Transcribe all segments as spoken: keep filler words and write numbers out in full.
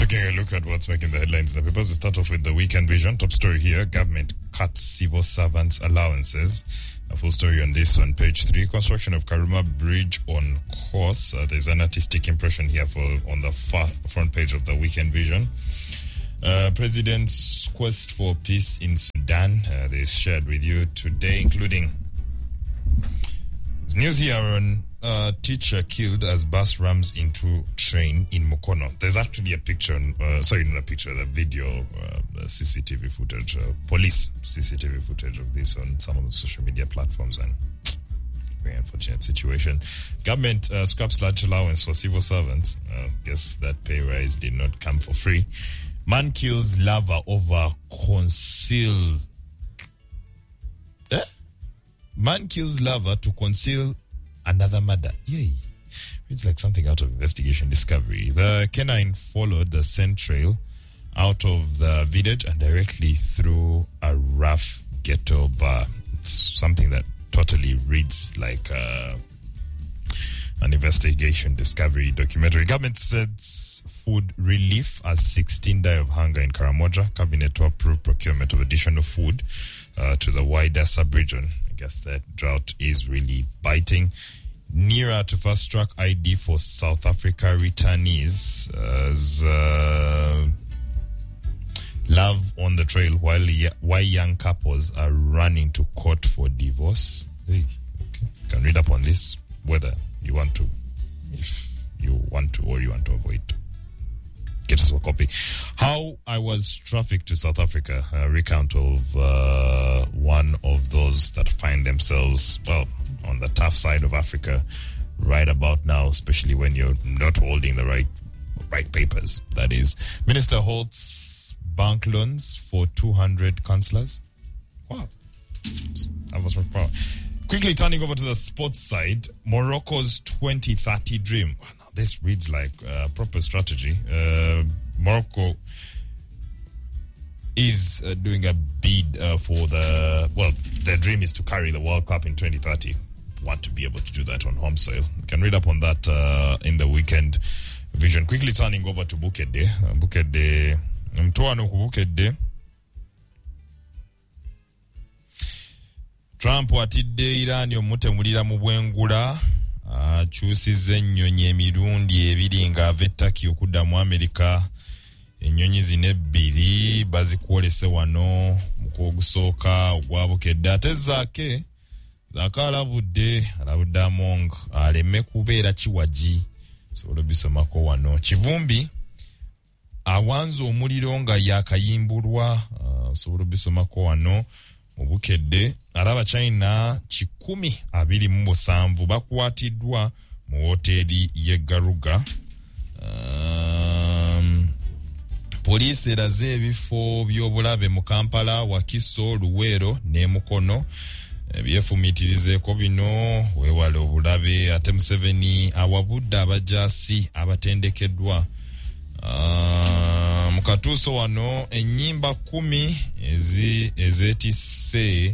Taking a look at what's making the headlines in the papers, we start off with the Weekend Vision. Top story here, government cuts civil servants' allowances. A full story on this on page three. Construction of Karuma Bridge on course. Uh, there's an artistic impression here for on the far, front page of the Weekend Vision. Uh, President's quest for peace in Sudan. Uh, they shared with you today, including news here on uh, teacher killed as bus rams into train in Mukono. There's actually a picture, uh, sorry, not a picture, the video, uh, C C T V footage, uh, police C C T V footage of this on some of the social media platforms, and very unfortunate situation. Government uh, scraps large allowance for civil servants. Uh, guess that pay rise did not come for free. Man kills lover over conceal. Eh? Man kills lover to conceal another murder. Yay. It's like something out of Investigation Discovery. The canine followed the scent trail out of the village and directly through a rough ghetto bar. It's something that totally reads like uh, an Investigation Discovery documentary. Government sets food relief as sixteen die of hunger in Karamoja. Cabinet to approve procurement of additional food uh, to the wider sub-region. I guess that drought is really biting. Nearer to fast-track I D for South Africa returnees as uh, love on the trail while, while young couples are running to court for divorce. Hey, okay. You can read up on this, whether you want to, if you want to or you want to avoid. Get us a copy. How I was trafficked to South Africa, a recount of uh, one of those that find themselves, well, on the tough side of Africa right about now, especially when you're not holding the right right papers, that is. Minister halts bank loans for two hundred councillors. Wow. That was proud. Quickly turning over to the sports side, Morocco's twenty thirty dream. Now, this reads like a proper strategy. Uh, Morocco is uh, doing a bid uh, for the, well, their dream is to carry the World Cup in twenty thirty. Want to be able to do that on home soil. You can read up on that uh, in the Weekend Vision. Quickly turning over to Bukedde. Uh, Bukedde, mtuano ku Bukedde. Trump atidde Iran omutemulira mu bwengula akyusizza ennyonyi emirundi ebiri nga ava ettaki okudda mu Amerika. Ennyonyi zino ebbiri bazikwolese wano mu kwogusooka ogwa Bukedde. Ate zaake zaaka alabudde alabudde Among aleme kubeera kiwaji. Sobola bisomako wano. Kivumbi awanza omuliro nga yakayimbulwa. Uh, sobola bisomako wano mu Bukedde. Araba China kikumi abiri mu musanvu bakwatiddwa mu hoteli ye Garuga. Um, Poliisi eraze ebifo by'obulabe mu Kampala, Wakiso, Luweero ne Mukono. Ebyefumitirizeeko bino weewale obulabe. Ate Museveni awabudde abajaasi abatendekeddwa. Uh, mu katuuso wano ennyimba kumi ezi ezeetisse.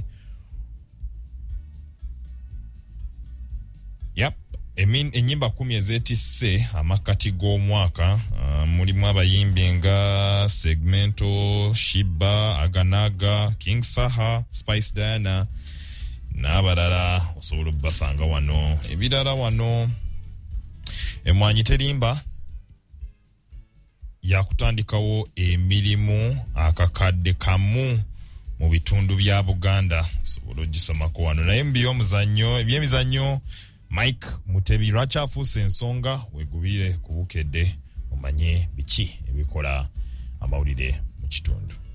Yep, emin ennyimba kumi ezeetisse amakati g'omwaka. Uh, mulimu abayimbi nga Segmento, Shiba, Aganaga, King Saha, Spice Diana n'abalala osobola obbasanga wano. Ebirala wano, Emmwanyi Terimba yakutandikawo emirimu akakadde kamu mu bitundu bya Buganda. Osobola ogisomako wano. Naye mu by'omuzannyo, ebyemizannyo, Mike Mutebi lwakyafuuse ensonga weegubire ku Bukedde omanye biki ebikola amawulire mu kitundu.